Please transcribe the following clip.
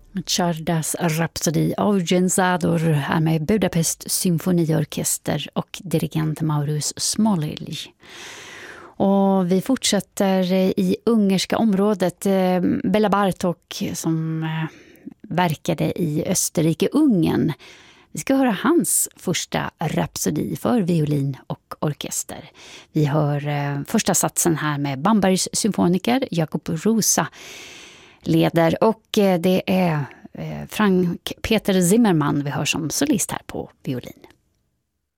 Czardas Rhapsody av Genzador här med Budapest symfoniorkester och dirigent Maurus Smolil. Och vi fortsätter i ungerska området. Bela Bartók som verkade i Österrike-Ungern. Vi ska höra hans första rhapsodi för violin och orkester. Vi hör första satsen här med Bambergs symfoniker Jakub Rosa leder, och det är Frank Peter Zimmermann vi hör som solist här på violin.